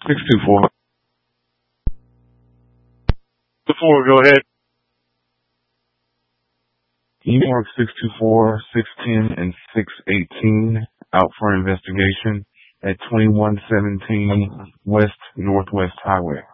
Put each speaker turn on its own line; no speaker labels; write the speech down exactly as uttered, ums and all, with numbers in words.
six two four. Before, go ahead. New York six two four, six ten, and six eighteen out for investigation at twenty-one seventeen West Northwest Highway.